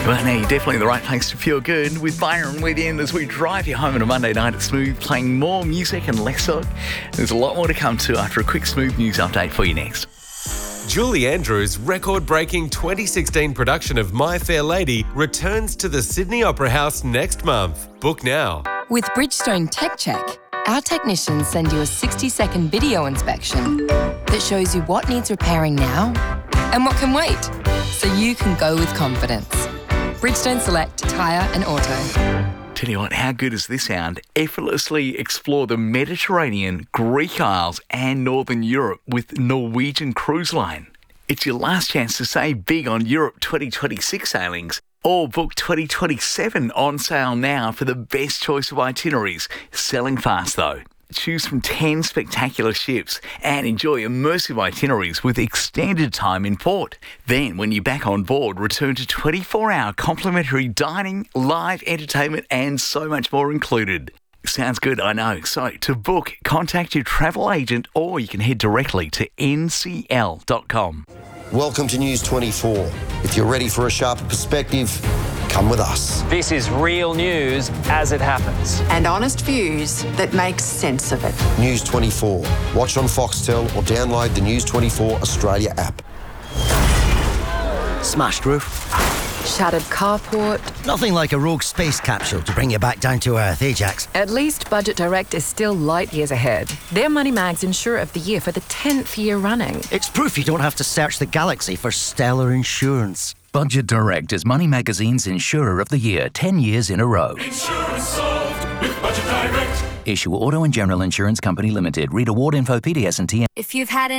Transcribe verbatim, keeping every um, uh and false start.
Well, now you're definitely in the right place to feel good with Byron within as we drive you home on a Monday night at Smooth, playing more music and less of. There's a lot more to come to after a quick Smooth news update for you next. Julie Andrews' record-breaking twenty sixteen production of My Fair Lady returns to the Sydney Opera House next month. Book now. With Bridgestone Tech Check, our technicians send you a sixty-second video inspection that shows you what needs repairing now and what can wait, so you can go with confidence. Bridgestone Select Tyre and Auto. Tell you what, how good does this sound? Effortlessly explore the Mediterranean, Greek Isles and Northern Europe with Norwegian Cruise Line. It's your last chance to save big on Europe twenty twenty-six sailings. Or book twenty twenty-seven on sale now for the best choice of itineraries. Selling fast though. Choose from ten spectacular ships and enjoy immersive itineraries with extended time in port. Then, when you're back on board, return to twenty-four hour complimentary dining, live entertainment and so much more included. Sounds good, I know. So, to book, contact your travel agent or you can head directly to N C L dot com. Welcome to News twenty-four. If you're ready for a sharper perspective, come with us. This is real news as it happens. And honest views that make sense of it. News twenty-four. Watch on Foxtel or download the News twenty-four Australia app. Smashed roof. Shattered carport. Nothing like a rogue space capsule to bring you back down to earth, eh, Jax? At least Budget Direct is still light years ahead. They're Money Mag's Insurer of the Year for the tenth year running. It's proof you don't have to search the galaxy for stellar insurance. Budget Direct is Money Magazine's Insurer of the Year ten years in a row. Insurance solved with Budget Direct. Issue Auto and General Insurance Company Limited. Read award info P D S and T N. If you've had